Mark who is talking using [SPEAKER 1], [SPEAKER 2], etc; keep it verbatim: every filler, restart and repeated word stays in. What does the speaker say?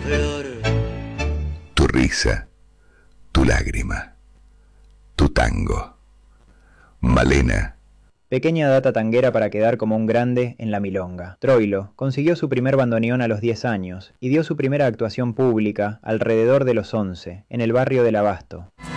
[SPEAKER 1] flor.
[SPEAKER 2] Tu risa, tu lágrima, tu tango. Malena.
[SPEAKER 3] Pequeña data tanguera para quedar como un grande en la milonga. Troilo consiguió su primer bandoneón a los diez años y dio su primera actuación pública alrededor de los once, en el barrio del Abasto.